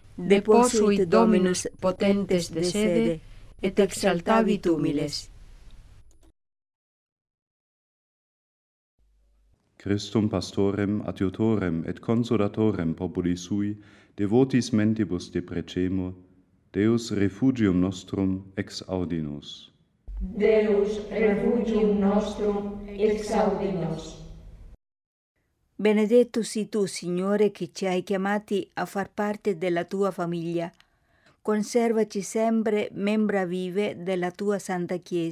deposuit Dominus potentes de sede, et exaltavit humiles. Christum pastorem adiutorem et consolatorem populi sui, devotis mentibus deprecemur, Deus refugium nostrum ex audi nos. Deus refugium nostrum ex audi nos. Benedetto sii tu, Signore, che ci hai chiamati a far parte della tua famiglia. Conservaci sempre membra vive della tua Santa Chiesa.